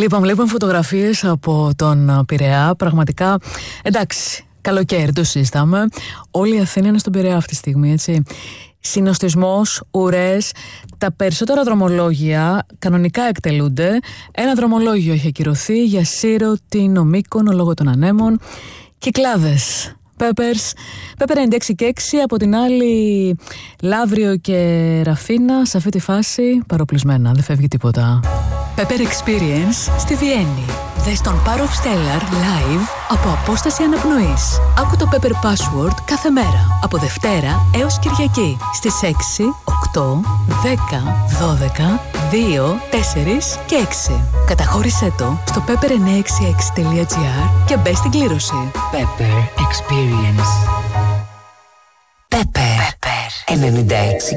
Λοιπόν, βλέπουμε φωτογραφίες από τον Πειραιά. Πραγματικά, εντάξει, καλοκαίρι το συζητάμε. Όλη η Αθήνα είναι στον Πειραιά αυτή τη στιγμή, έτσι. Συνοστισμός, ουρές. Τα περισσότερα δρομολόγια κανονικά εκτελούνται. Ένα δρομολόγιο έχει ακυρωθεί για Σύρο, Τίνο, Μύκονο λόγω των ανέμων. Κυκλάδες. Peppers 96 και 6, από την άλλη Λαύριο και Ραφίνα σε αυτή τη φάση παροπλισμένα, δεν φεύγει τίποτα. Pepper Experience στη Βιέννη. Δες τον Power of Stellar live από απόσταση αναπνοής. Άκου το Pepper Password κάθε μέρα από Δευτέρα έως Κυριακή στις 6, 8, 10, 12, 2, 4 και 6. Καταχώρησέ το στο pepper966.gr και μπες στην κλήρωση. Pepper Experience. Pepper 96.